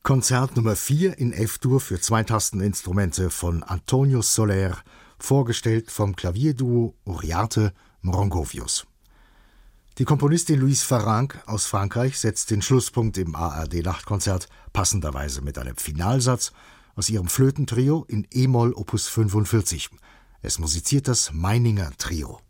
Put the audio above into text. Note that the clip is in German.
Konzert Nummer 4 in F-Dur für 2 Tasteninstrumente von Antonio Soler, vorgestellt vom Klavierduo Uriarte Mrongovius. Die Komponistin Louise Farrenc aus Frankreich setzt den Schlusspunkt im ARD-Nachtkonzert passenderweise mit einem Finalsatz aus ihrem Flötentrio in E-Moll Opus 45. Es musiziert das Meininger Trio.